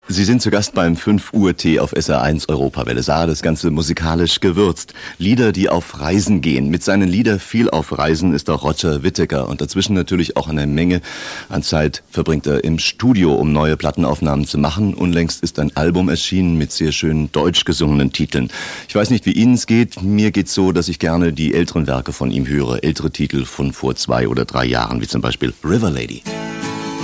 Sie sind zu Gast beim 5 Uhr Tee auf SR1 Europawelle. Das Ganze musikalisch gewürzt. Lieder, die auf Reisen gehen. Mit seinen Liedern viel auf Reisen ist auch Roger Whittaker. Und dazwischen natürlich auch eine Menge an Zeit verbringt er im Studio, um neue Plattenaufnahmen zu machen. Unlängst ist ein Album erschienen mit sehr schönen deutsch gesungenen Titeln. Ich weiß nicht, wie Ihnen es geht. Mir geht's so, dass ich gerne die älteren Werke von ihm höre. Ältere Titel von vor 2 oder 3 Jahren, wie zum Beispiel River Lady.